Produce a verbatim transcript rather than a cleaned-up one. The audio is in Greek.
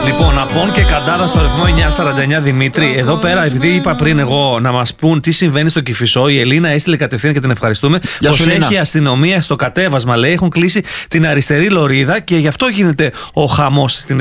Λοιπόν, Απόν και Καντάδα στο ρυθμό εννιά σαράντα εννιά. Δημήτρη, εδώ πέρα, επειδή είπα πριν εγώ να μας πούν τι συμβαίνει στο Κηφισό, η Ελίνα έστειλε κατευθείαν και την ευχαριστούμε. Πως έχει αστυνομία στο κατέβασμα, λέει, έχουν κλείσει την αριστερή λωρίδα και γι' αυτό γίνεται ο χαμός στην